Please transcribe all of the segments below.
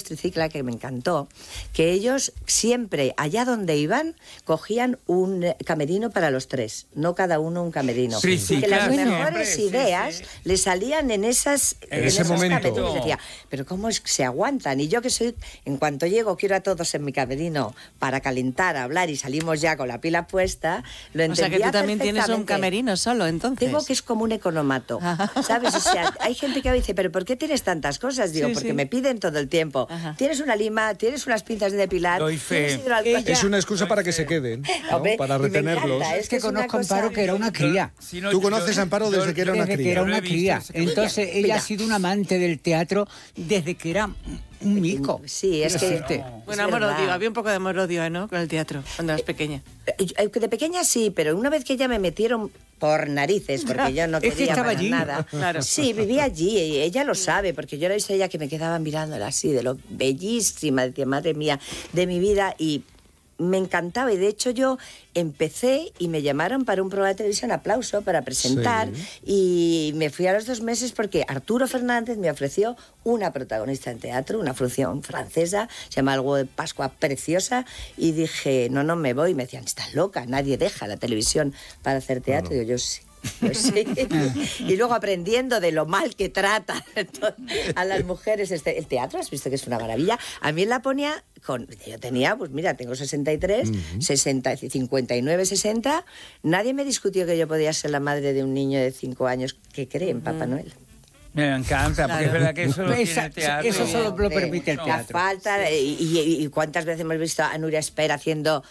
tricicla que me encantó, que ellos siempre, allá donde iban, cogían un camerino para los tres, no cada uno un camerino. Sí, y que las mejores siempre, ideas le salían en esos camerinos. Decía, pero ¿cómo es que se aguantan? Y yo que soy, en cuanto llego, quiero a todos en mi camerino para calentar, hablar y salimos ya con la pila puesta, lo entendía. O sea que tú también tienes un camerino solo, entonces. Tengo que es como un economato, ¿sabes? O sea, hay gente que dice, pero ¿por qué tienes tantas cosas? Digo, porque me piden todo el tiempo. Tienes una lima, tienes unas pinzas de depilar. Doy fe. Es una excusa para que se queden, ¿no? Para retenerlos. Es que conozco a Amparo que era una cría. Tú conoces a Amparo desde que era una cría. Desde que era una cría. Entonces ella ha sido una amante del teatro desde que era un mico. Sí, es que... Bueno, amor-odio, había un poco de amor-odio, ¿no? Con el teatro, cuando eras pequeña. De pequeña sí, pero una vez que ya me metieron por narices, porque yo no quería estaba para allí. nada. Claro. Sí, vivía allí, y ella lo sabe, porque yo la he visto a ella que me quedaba mirándola así, de lo bellísima, decía, madre mía, de mi vida, y me encantaba. Y de hecho yo empecé y me llamaron para un programa de televisión, Aplauso, para presentar, y me fui a los 2 meses porque Arturo Fernández me ofreció una protagonista en teatro, una función francesa, se llama Algo de Pascua, preciosa, y dije, no me voy. Y me decían, estás loca, nadie deja la televisión para hacer teatro. Y digo, yo sí. Pues sí. Y luego aprendiendo de lo mal que trata a las mujeres el teatro, has visto que es una maravilla. A mí la ponía yo tenía, pues mira, tengo 63, 59, 60. Nadie me discutió que yo podía ser la madre de un niño de 5 años que cree en Papá Noel. Me encanta, porque es verdad que eso lo tiene el teatro. Eso solo lo permite el teatro. La falta, y cuántas veces hemos visto a Nuria Espera haciendo,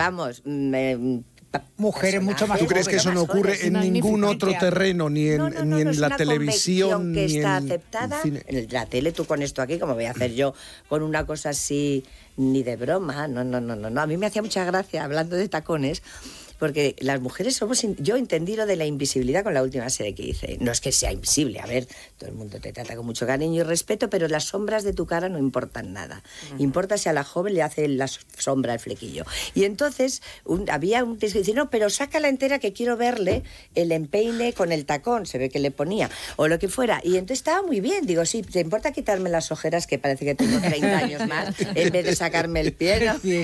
mujeres mucho más. ¿Tú crees que eso no ocurre en ningún otro terreno, ni en la televisión, que ni está en aceptada? cine? En la tele, tú con esto aquí, como voy a hacer yo con una cosa así, ni de broma. No. A mí me hacía mucha gracia, hablando de tacones, porque las mujeres somos... Yo entendí lo de la invisibilidad con la última serie que hice. No es que sea invisible, a ver, todo el mundo te trata con mucho cariño y respeto, pero las sombras de tu cara no importan nada. Importa si a la joven le hace la sombra el flequillo. Y entonces había un texto que dice, no, pero sácala entera que quiero verle el empeine con el tacón, se ve que le ponía, o lo que fuera. Y entonces estaba muy bien. Digo, sí, ¿te importa quitarme las ojeras que parece que tengo 30 años más en vez de sacarme el pie, ¿no? Sí.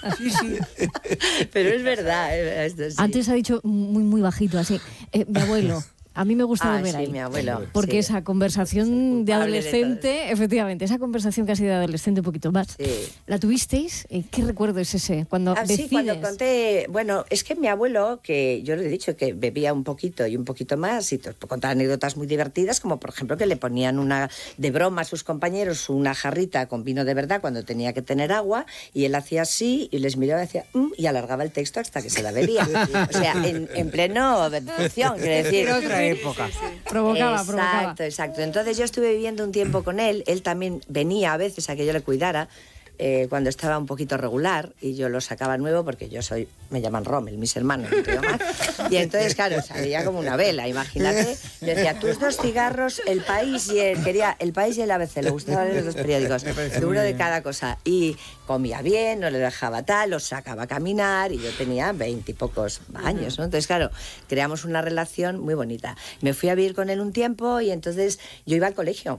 Pero es verdad. Esto sí. Antes ha dicho muy bajito, así, mi abuelo. A mí me gusta volver ahí. Mi abuelo. Porque esa conversación de adolescente, efectivamente, esa conversación que ha sido de adolescente un poquito más. Sí. ¿La tuvisteis? ¿Qué recuerdo es ese? Cuando decides... Sí, cuando conté... Bueno, es que mi abuelo, que yo le he dicho que bebía un poquito y un poquito más, y te contaba anécdotas muy divertidas, como por ejemplo que le ponían de broma a sus compañeros una jarrita con vino de verdad cuando tenía que tener agua, y él hacía así, y les miraba y decía, y alargaba el texto hasta que se la bebía. O sea, en pleno función, quiero decir... época. Provocaba. Exacto. Entonces yo estuve viviendo un tiempo con él. Él también venía a veces a que yo le cuidara cuando estaba un poquito regular, y yo lo sacaba nuevo porque me llaman Rommel, mis hermanos, no te digo más. Y entonces, claro, salía como una vela, imagínate. Yo decía, tus 2 cigarros, El País y El País y el ABC, le gustaban los 2 periódicos, seguro de cada cosa. Y comía bien, no le dejaba tal, los sacaba a caminar, y yo tenía 20 y pocos años, ¿no? Entonces, claro, creamos una relación muy bonita. Me fui a vivir con él un tiempo, y entonces yo iba al colegio.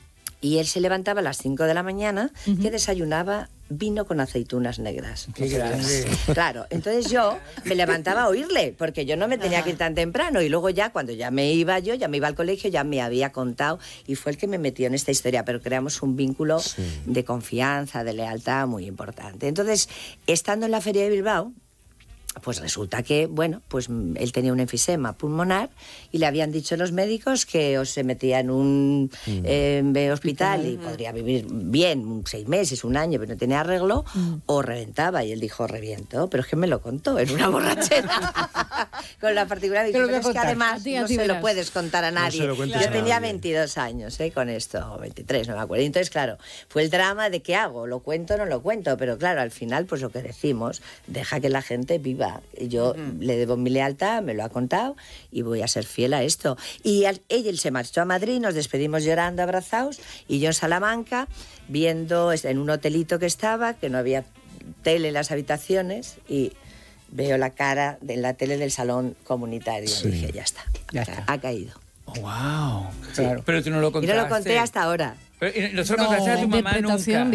Y él se levantaba a las 5 de la mañana, que desayunaba vino con aceitunas negras. ¡Qué grande! Claro, entonces yo me levantaba a oírle, porque yo no me tenía que ir tan temprano. Y luego ya, cuando ya me iba al colegio, ya me había contado, y fue el que me metió en esta historia. Pero creamos un vínculo de confianza, de lealtad muy importante. Entonces, estando en la Feria de Bilbao, pues resulta que, bueno, pues él tenía un enfisema pulmonar, y le habían dicho los médicos que o se metía en un hospital y podría vivir bien 6 meses, 1 año, pero no tenía arreglo, o reventaba. Y él dijo, reviento, pero es que me lo contó en una borrachera. Con la particularidad, pero es que además no se lo puedes contar a nadie. Yo tenía 22 años con esto, 23, no me acuerdo. Y entonces, claro, fue el drama de ¿qué hago? ¿Lo cuento o no lo cuento? Pero claro, al final, pues lo que decimos, deja que la gente viva. Yo le debo mi lealtad, me lo ha contado, y voy a ser fiel a esto. Y él se marchó a Madrid, nos despedimos llorando, abrazados, y yo en Salamanca, viendo en un hotelito que estaba, que no había tele en las habitaciones, y veo la cara de la tele del salón comunitario. Y dije, ya está. Ha caído. Oh, ¡wow! Sí. Pero tú no lo contaste. Y no lo conté hasta ahora. Pero no se lo contaste a tu mamá nunca.